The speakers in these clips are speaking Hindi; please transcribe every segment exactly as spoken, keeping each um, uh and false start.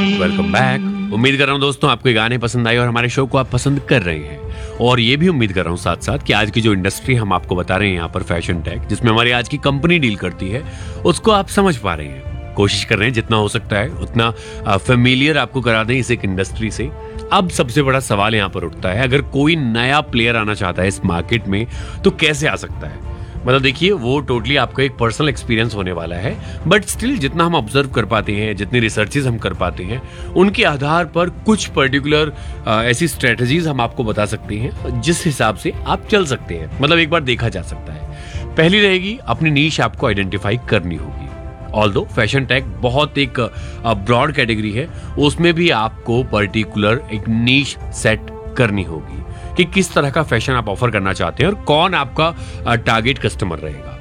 Welcome back. उम्मीद कर रहा हूँ दोस्तों आपको ये गाने पसंद आए और हमारे शो को आप पसंद कर रहे हैं। और ये भी उम्मीद कर रहा हूँ साथ साथ कि आज की जो इंडस्ट्री हम आपको बता रहे हैं यहाँ पर फैशन टेक, जिसमें हमारी आज की कंपनी डील करती है, उसको आप समझ पा रहे हैं। कोशिश कर रहे हैं जितना हो सकता है उतना फेमिलियर आपको करा दें इस एक इंडस्ट्री से। अब सबसे बड़ा सवाल यहाँ पर उठता है, अगर कोई नया प्लेयर आना चाहता है इस मार्केट में तो कैसे आ सकता है। मतलब देखिए, वो टोटली आपका एक पर्सनल एक्सपीरियंस होने वाला है, बट स्टिल जितना हम ऑब्जर्व कर पाते हैं, जितनी रिसर्चेज हम कर पाते हैं, उनके आधार पर कुछ पर्टिकुलर ऐसी स्ट्रेटजीज हम आपको बता सकते हैं जिस हिसाब से आप चल सकते हैं। मतलब एक बार देखा जा सकता है। पहली रहेगी, अपनी नीश आपको आइडेंटिफाई करनी होगी। ऑल्दो फैशन टेक बहुत एक ब्रॉड कैटेगरी है, उसमें भी आपको पर्टिकुलर एक नीश सेट करनी होगी कि किस तरह का फैशन आप ऑफर करना चाहते हैं और कौन आपका टारगेट कस्टमर रहेगा।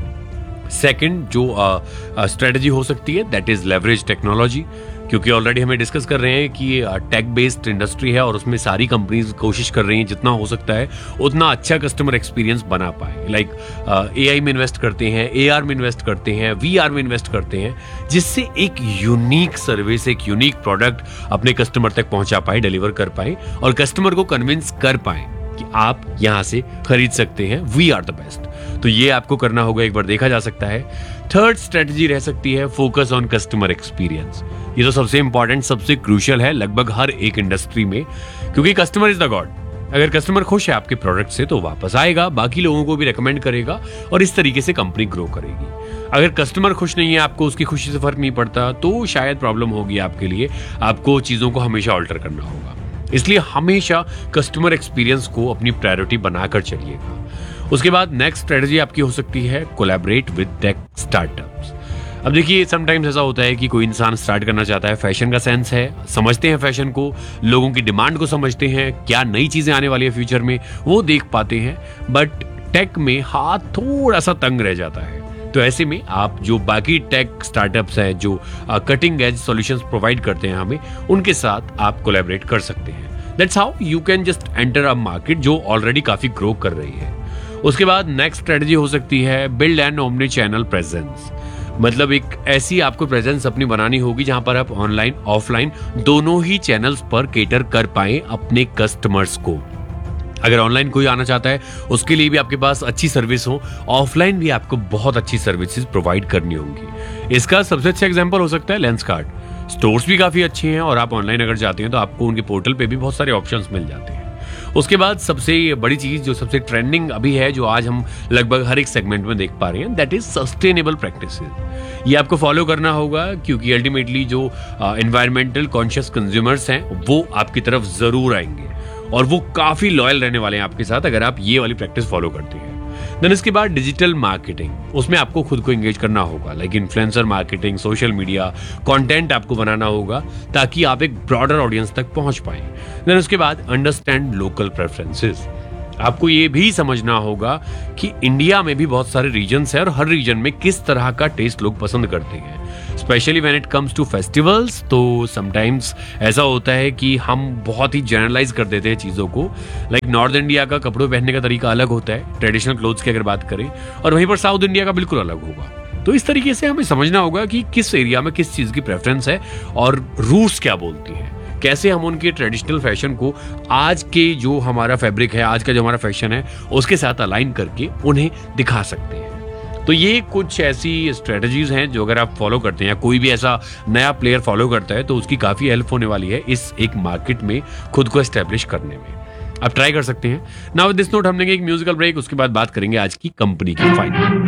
सेकंड जो स्ट्रेटजी हो सकती है दैट इज लेवरेज टेक्नोलॉजी, क्योंकि ऑलरेडी हमें डिस्कस कर रहे हैं कि टेक बेस्ड इंडस्ट्री है और उसमें सारी कंपनीज कोशिश कर रही हैं जितना हो सकता है उतना अच्छा कस्टमर एक्सपीरियंस बना पाए। लाइक एआई में इन्वेस्ट करते हैं, एआर में इन्वेस्ट करते हैं, वीआर में इन्वेस्ट करते हैं, जिससे एक यूनिक सर्विस, एक यूनिक प्रोडक्ट अपने कस्टमर तक पहुंचा पाए, डिलीवर कर पाए और कस्टमर को कन्विंस कर पाए कि आप यहां से खरीद सकते हैं, वी आर द बेस्ट। तो ये आपको करना होगा, एक बार देखा जा सकता है। थर्ड स्ट्रेटजी रह सकती है फोकस ऑन कस्टमर एक्सपीरियंस। ये तो सबसे इंपॉर्टेंट, सबसे क्रूशियल है लगभग हर एक इंडस्ट्री में, क्योंकि कस्टमर इज द गॉड। अगर कस्टमर खुश है आपके प्रोडक्ट से तो वापस आएगा, बाकी लोगों को भी रेकमेंड करेगा और इस तरीके से कंपनी ग्रो करेगी। अगर कस्टमर खुश नहीं है, आपको उसकी खुशी से फर्क नहीं पड़ता, तो शायद प्रॉब्लम होगी आपके लिए। आपको चीजों को हमेशा ऑल्टर करना होगा। इसलिए हमेशा कस्टमर एक्सपीरियंस को अपनी प्रायोरिटी बनाकर चलिएगा। उसके बाद नेक्स्ट स्ट्रेटजी आपकी हो सकती है कोलैबोरेट विद टेक स्टार्टअप्स। अब देखिए, समटाइम्स ऐसा होता है कि कोई इंसान स्टार्ट करना चाहता है, फैशन का सेंस है, समझते हैं फैशन को, लोगों की डिमांड को समझते हैं, क्या नई चीजें आने वाली है फ्यूचर में वो देख पाते हैं, बट टेक में हाथ थोड़ा सा तंग रह जाता है। तो ऐसे में आप जो बाकी टेक स्टार्टअप्स हैं जो कटिंग एज सॉल्यूशंस प्रोवाइड करते हैं हमें, उनके साथ आप कोलैबोरेट कर सकते हैं। That's how you can just enter a market जो ऑलरेडी काफी ग्रो कर रही है। उसके बाद नेक्स्ट स्ट्रेटजी हो सकती है build an omni channel presence. मतलब एक ऐसी आपको प्रेजेंस अपनी बनानी होगी जहां पर आप ऑनलाइन ऑफलाइन दोनों ही चैनल्स पर केटर कर पाए अपने कस्टमर्स को। अगर ऑनलाइन कोई आना चाहता है उसके लिए भी आपके पास अच्छी सर्विस हो, ऑफलाइन भी आपको बहुत अच्छी सर्विसेज प्रोवाइड करनी होंगी। इसका सबसे अच्छा एग्जांपल हो सकता है लेंसकार्ट। स्टोर्स भी काफी अच्छे हैं और आप ऑनलाइन अगर जाते हैं तो आपको उनके पोर्टल पे भी बहुत सारे ऑप्शंस मिल जाते हैं। उसके बाद सबसे बड़ी चीज जो सबसे ट्रेंडिंग अभी है, जो आज हम लगभग हर एक सेगमेंट में देख पा रहे हैं, दैट इज सस्टेनेबल प्रैक्टिसेस। ये आपको फॉलो करना होगा, क्योंकि अल्टीमेटली जो एनवायरमेंटल कॉन्शियस कंज्यूमर्स हैं वो आपकी तरफ जरूर आएंगे और वो काफी लॉयल रहने वाले हैं आपके साथ अगर आप ये वाली प्रैक्टिस फॉलो करते हैं। देन इसके बाद डिजिटल मार्केटिंग, उसमें आपको खुद को एंगेज करना होगा, like influencer marketing, social media content आपको बनाना होगा ताकि आप एक ब्रॉडर ऑडियंस तक पहुंच पाए। देन उसके बाद अंडरस्टैंड लोकल प्रेफरेंसेस। आपको ये भी समझना होगा कि इंडिया में भी बहुत सारे रीजन्स हैं और हर रीजन में किस तरह का टेस्ट लोग पसंद करते हैं, specially when it comes to festivals. तो समटाइम्स ऐसा होता है कि हम बहुत ही जनरलाइज कर देते हैं चीज़ों को। लाइक नॉर्थ इंडिया का कपड़ों पहनने का तरीका अलग होता है, ट्रेडिशनल क्लोथ्स की अगर बात करें, और वहीं पर साउथ इंडिया का बिल्कुल अलग होगा। तो इस तरीके से हमें समझना होगा कि किस एरिया में किस चीज़ की प्रेफरेंस है और रूट्स क्या बोलती हैं, कैसे हम उनके ट्रेडिशनल फैशन को आज के जो हमारा फैब्रिक है, आज का जो हमारा फैशन है, उसके साथ अलाइन करके उन्हें दिखा सकते हैं। तो ये कुछ ऐसी स्ट्रेटजीज हैं जो अगर आप फॉलो करते हैं या कोई भी ऐसा नया प्लेयर फॉलो करता है तो उसकी काफी हेल्प होने वाली है इस एक मार्केट में खुद को एस्टेब्लिश करने में। आप ट्राई कर सकते हैं। नाउ विद दिस नोट हम लेंगे एक म्यूजिकल ब्रेक, उसके बाद बात करेंगे आज की कंपनी की फाइनल।